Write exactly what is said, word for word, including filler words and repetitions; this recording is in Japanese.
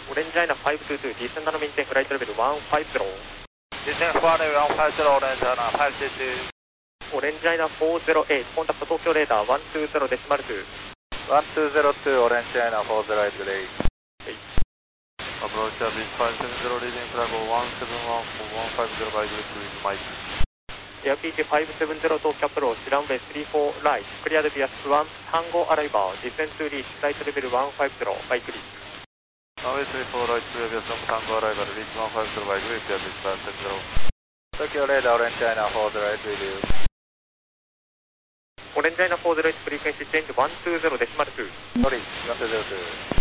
オレンジアイナファイブツーツー、ディセンダのメインテンフライトレベルワンファイブゼロ。 ディセンファーレワンファイブゼロ、オレンジアイナファイブツーツー。 オレンジアイナフォーゼロエイト、コンタクト東京レーダーワンツーゼロデシマルツー。 ワンツーゼロツー、オレンジアイナフォーゼロエイトグレイ。 アプローチはビーチファイブセブンゼロ、リーディングフラグワンセブンワンフォーワンファイブゼロバイグループウィズマイク。 エアピーティーファイブセブンゼロとキャプロー、シランウェイスリーフォーライト、クリアデビアスワン、タンゴアライバー、ディセントゥーリーチ、フライトレベルワンファイブゼロ、バイクリー。 ランウェイスリーフォーライト、クリアデビアスワン、タンゴアライバー、リーチワンファイブゼロバイグループ、エアビーチファイブセブンゼロ。 東京レーダーオレンジアイナフォーゼロエイト、リリュー。 オレンジアイナフォーゼロエイト、フリークエンシーチェンジワンツーゼロデシマルツー。 ソリー、ワンツーゼロツー。